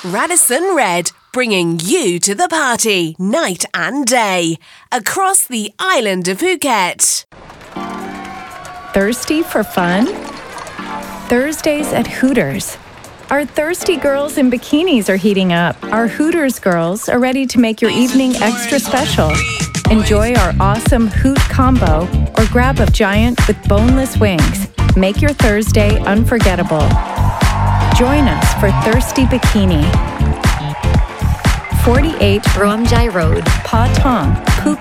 Radisson Red, bringing you to the party night and day across the island of Phuket. Thirsty for fun? Thursdays at Hooters. Our thirsty girls in bikinis are heating up. Our Hooters girls are ready to make your evening extra special. Enjoy our awesome Hoot combo or grab a giant with boneless wings. Make your Thursday unforgettable. Join us for Thirsty Bikini. 48 Ruamjai Road, Pa Tong.